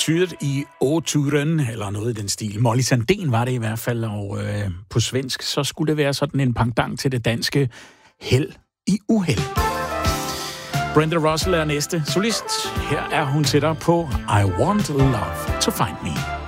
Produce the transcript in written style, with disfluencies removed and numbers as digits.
tydet i åturen, eller noget i den stil. Molly Sandén var det i hvert fald, og på svensk, så skulle det være sådan en pendant til det danske held i uheld. Brenda Russell er næste solist. Her er hun til dig på I Want Love to Find Me.